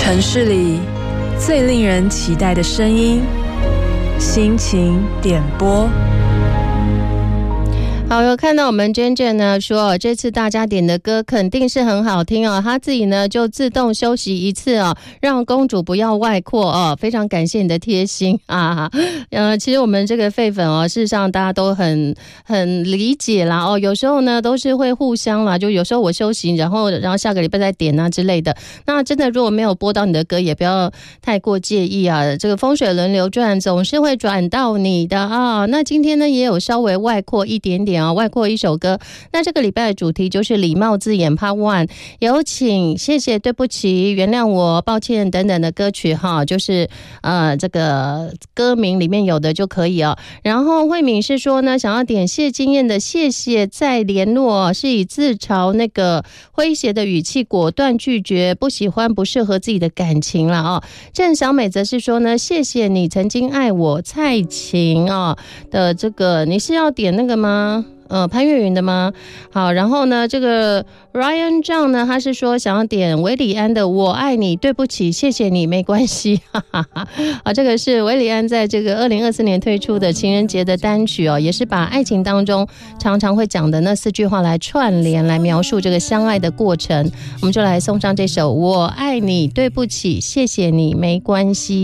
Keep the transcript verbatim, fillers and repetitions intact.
城市里最令人期待的声音，心情点播。 好，有看到我们娟娟呢说，这次大家点的歌肯定是很好听哦，她自己呢就自动休息一次哦，让公主不要外扩哦，非常感谢你的贴心啊。呃，其实我们这个废粉哦，事实上大家都很很理解啦哦，有时候呢都是会互相啦，就有时候我休息，然后然后下个礼拜再点啊之类的。那真的如果没有播到你的歌，也不要太过介意啊，这个风水轮流转，总是会转到你的啊。那今天呢也有稍微外扩一点点。外扩一首歌，那这个礼拜的主题就是礼貌字眼 Part One， 有请谢谢对不起原谅我抱歉等等的歌曲哈，就是呃这个歌名里面有的就可以哦。然后慧敏是说呢，想要点谢金燕的谢谢再联络，是以自嘲那个诙谐的语气果断拒绝不喜欢不适合自己的感情了哦。郑小美则是说呢，谢谢你曾经爱我蔡琴哦的这个，你是要点那个吗？呃，潘越云的吗？好，然后呢，这个 Ryan Zhang 呢，他是说想要点韦礼安的《我爱你，对不起，谢谢你，没关系》哈哈哈。啊，这个是韦礼安在这个二零二四年推出的情人节的单曲哦，也是把爱情当中常常会讲的那四句话来串联，来描述这个相爱的过程。我们就来送上这首《我爱你，对不起，谢谢你，没关系》。